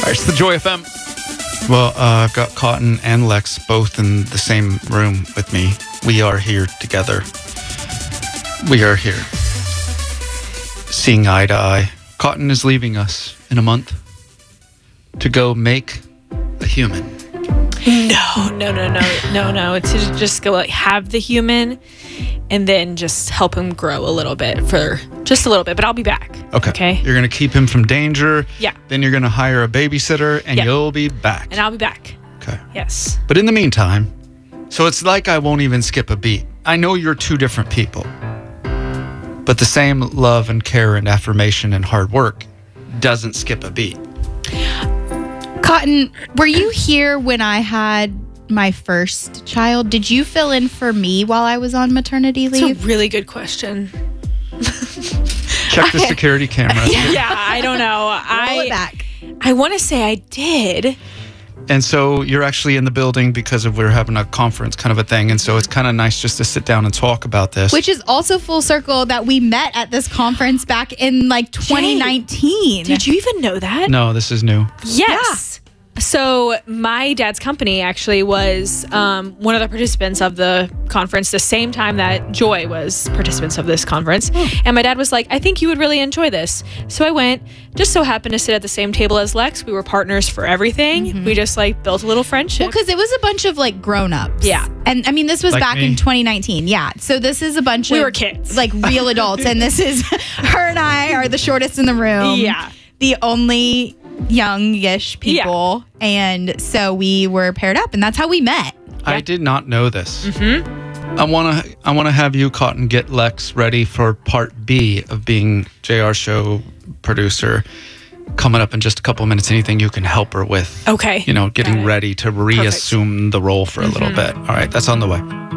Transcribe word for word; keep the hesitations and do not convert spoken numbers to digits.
right, it's the Joy F M. Well, uh, I've got Cotton and Lex both in the same room with me. We are here together. We are here. Seeing eye to eye. Cotton is leaving us in a month to go make a human. No, no, no, no, no, no. It's to just go like, have the human and then just help him grow a little bit for just a little bit. But I'll be back. Okay. Okay. You're going to keep him from danger. Yeah. Then you're going to hire a babysitter and Yeah. you'll be back. And I'll be back. Okay. Yes. But in the meantime, so it's like I won't even skip a beat. I know you're two different people, but the same love and care and affirmation and hard work doesn't skip a beat. Cotton, were you here when I had my first child? Did you fill in for me while I was on maternity leave? It's a really good question. Check the security cameras. Yeah, I don't know. Roll I it back. I want to say I did. And so you're actually in the building because of we're having a conference kind of a thing. And so it's kind of nice just to sit down and talk about this. Which is also full circle that we met at this conference back in like twenty nineteen. Did you even know that? No, this is new. Yes. So my dad's company actually was um, one of the participants of the conference the same time that Joy was participants of this conference. And my dad was like, I think you would really enjoy this. So I went, just so happened to sit at the same table as Lex. We were partners for everything. Mm-hmm. We just like built a little friendship. Well, because it was a bunch of like grown-ups. Yeah. And I mean, this was Like back me. in twenty nineteen. Yeah. So this is a bunch We of were kids. like real adults. And this is her and I are the shortest in the room. Yeah. The only youngish people. And so we were paired up and that's how we met. I did not know this. Mm-hmm. I want to I want to have you, Cotton, get Lex ready for part B of being J R show producer. Coming up in just a couple of minutes. Anything you can help her with. Okay. You know, getting Got it. ready to reassume the role for a little bit. All right, that's on the way.